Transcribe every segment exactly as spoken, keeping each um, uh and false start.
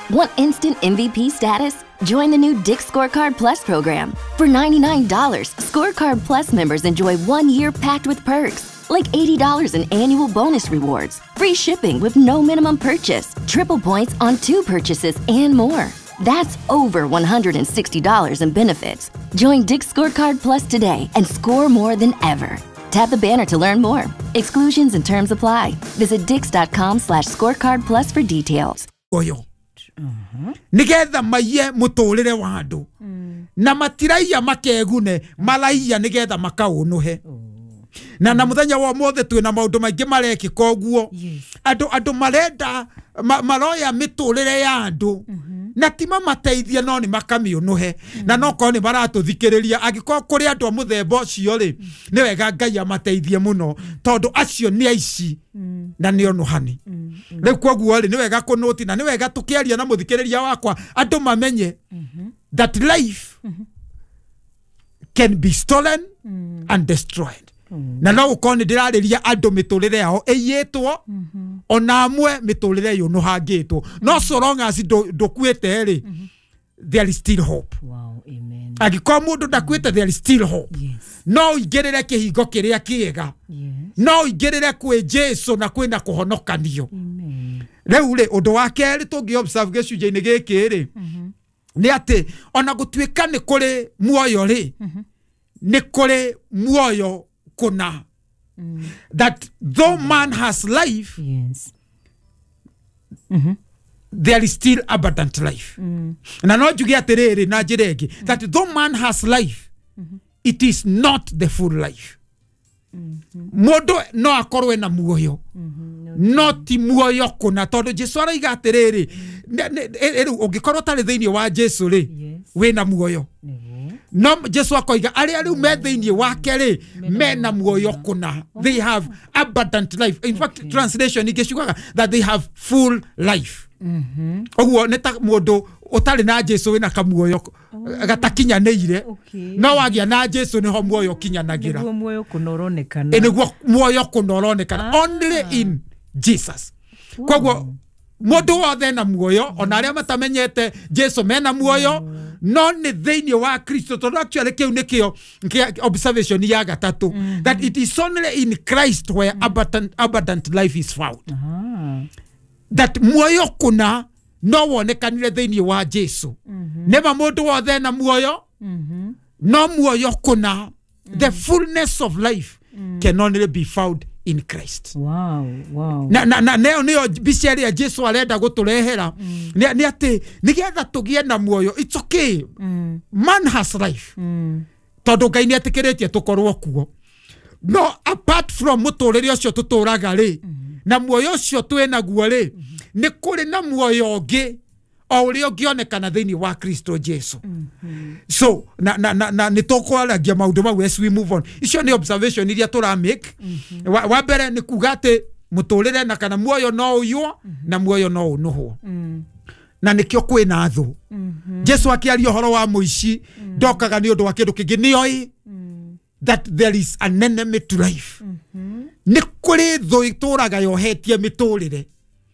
Want instant M V P status? Join the new Dick's Scorecard Plus program. For ninety-nine dollars, Scorecard Plus members enjoy one year packed with perks, like eighty dollars in annual bonus rewards, free shipping with no minimum purchase, triple points on two purchases, and more. That's over one hundred sixty dollars in benefits. Join Dick's Scorecard Plus today and score more than ever. Tap the banner to learn more. Exclusions and terms apply. Visit dix.com slash scorecard plus for details. Oyo. Nigetha maiye muturire wa andu. Na matiraia makegune malaia nigetha makaunuhe. Na na muthenya wa mothe twina maundu maingi mareki koguo. Andu andu marenda maroya miturire ya andu. Na tima mateithia no ni makamiunuhe na no ko ni baratuthikiriria agiko kuri andu muthemba ucio ri ni wega Ngai amateithie muno tondu acio ni aici na ni onuhani riu koguo ri ni wega kunoti na ni wega tukiaria na muthikiriria wakwa andu mamenye that life can be stolen and destroyed. Na no ukoni ndirariria andu miturire yao eyetwo ona amwe miturire yo no hangitwo no so long as ndukwete ri there is still hope. Wow, amen. Agiko mundu ndakwete there is still hope. Yes. No igerere kihingo kiria kiega. Yes. No igerere kwi Jesu na kwina kuhonokanio. Amen. Riu ri undu wa keri tungi observe gicunje-ini giki ri ni ati ona gutwika ni kuri muoyo ri ni kuri muoyo kuna mm. that though man has life, yes, mm-hmm. there is still abundant life. Mm. Na no jugi atiriri na jiregi mm. that though man has life, mm-hmm. it is not the full life. Mm-hmm. Modo no akorwe na muoyo. Mm-hmm. No ti muoyo kuna tondu Jesu araiga atiriri eru ungikorwo tari thiini wa Jesu ri we na muoyo. No Jesu akoiga ari ari me thiini wake ri me na muoyo kuna. They have abundant life. In fact, okay. Translation igeshukaga that they have full life. Mhm. Oguo neta mundu utari na Jesu we na kamuoyo gatakinyaneire. No wagia na Jesu niho muoyo kinyanagira. Niguo muoyo kunoronekana. Niguo muoyo kunoronekana only in Jesus. Wow. Koguo mundu wothe na muoyo ona aria matamenyete Jesu mena muoyo mm. no ni thiini wa Kristo tondu actually kiu nikio observation ya gatatu mm-hmm. that it is only in Christ where mm. abundant, abundant life is found. Uh-huh. That muoyo kuna no wonekanire thiini wa Jesu. Mm-hmm. Nema mundu wothe na muoyo mm-hmm. no muoyo kuna mm. the fullness of life mm. can only be found in Christ. Wow, wow. Na na na neo neo bishari ya Jesu arenda guturehera mm. ni ni ati nigetha tugie na muoyo. It's okay. Mm. Man has life. Mm. Tondu Ngai ni atikiritie tukorwo kuo. No apart from muturire ucio tuturaga ri mm. na muoyo ucio twena guo ri mm. ni kuri na muoyo ungi o uri ungionekana thiini wa Kristo Jesu. Mm-hmm. So na na na, na nitokwaragia maundu mau as we move on. Icio ni observation iria tura make. Mm-hmm. wa, wa bere ni kugate muturire na kana muoyo no uyo mm-hmm. na muoyo no unuhwo. Mm. Na nikio kwina thu. Mm-hmm. Jesu akiaria horo wa muici mm. ndokaga ni undu wa kindu kingi ni oi mm. that there is an enemy to life. Mm-hmm. Ni kuri thu ituraga yohetie miturire.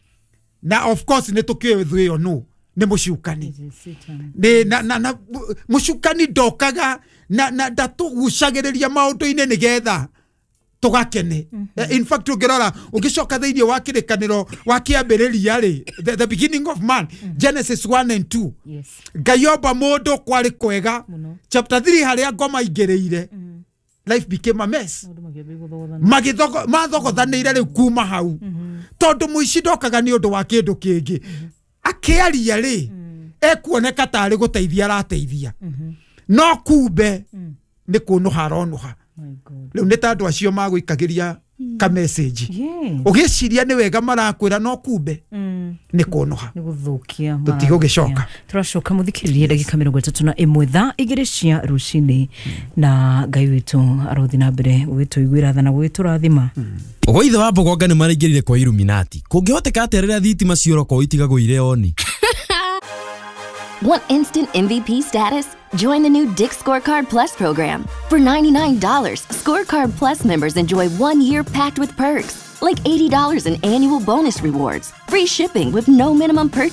Na of course ni tukio thu yo no ni mushukani ni na na, na mushukani ndokaga na na ndatugucagiriria maundu ine nigetha tugakene. Mm-hmm. In fact ugirora ugicoka thiini wa kirikaniro wa kiambiriria ri the, the beginning of man. Mm-hmm. Genesis one and two. Yes. Gayomba mundu kwari kwega. Mm-hmm. Chapter three haria ngoma igereire. Mm-hmm. Life became a mess. Magithogo mathogothanire ri kuma hau. Mm-hmm. Tondu muici ndokaga ni undu wa kindu kingi. Mm-hmm. Akiaria ri mm. ekuoneka tari guteithia rateithia. Mm-hmm. No kumbe mm. ni kunu haronuha. Riu ni tandu acio maguikagiria mm. ka message. Yes. Ugiciria ni wega marakwira no kumbe mm. ni kunuha. Ni guthukia. Tutigo gicoka. Turacoka muthikiririe ndagika mirongo itatu na imwe thaa igiri cia rucini na Ngai witu arothi na mbere gwituiguira thana gwiturathima. Ogoithe wa Bogonga ni maraingirire kwa Illuminati. Kungihoteka aterera thitima cioroko itigagwire oni. Want instant M V P status? Join the new Dick's Scorecard Plus program. For ninety-nine dollars, Scorecard Plus members enjoy one year packed with perks, like eighty dollars in annual bonus rewards, free shipping with no minimum purchase.